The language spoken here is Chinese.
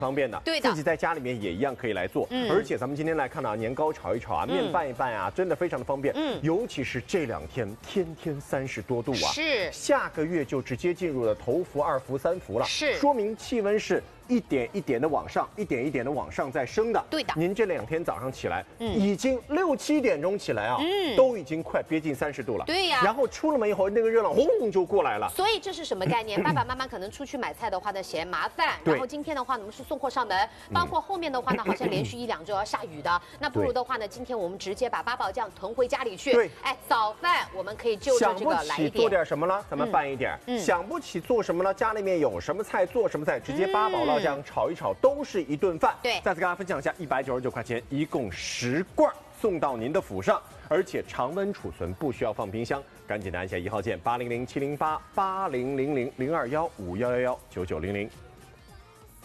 方便的， 对的， 自己在家里面也一样可以来做。而且咱们今天来看到年糕炒一炒啊，面拌一拌啊，真的非常的方便。尤其是这2天天天30多度啊， 是， 下个月就直接进入了头伏、2伏、3伏了， 是， 说明气温是一点一点的往上，一点一点的往上在升的。 对的， 您这2天早上起来，已经6、7点钟起来啊，都已经快接近30度了。 对呀， 然后出了门以后，那个热浪轰就过来了。 所以这是什么概念？爸爸妈妈可能出去买菜的话呢，嫌麻烦。然后今天的话，我们是送货上门，包括后面的话呢，好像连续1、2周要下雨的。那不如的话呢，今天我们直接把八宝酱囤回家里去。 对， 哎，早饭我们可以就着这个来一点。 想不起做点什么了，咱们拌一点。想不起做什么了，家里面有什么菜做什么菜，直接八宝辣酱炒一炒，都是一顿饭。 对， 再次跟大家分享一下，199块钱，一共10罐送到您的府上，而且常温储存，不需要放冰箱。赶紧的按下1号键，800-708-8000-021-5111-9900。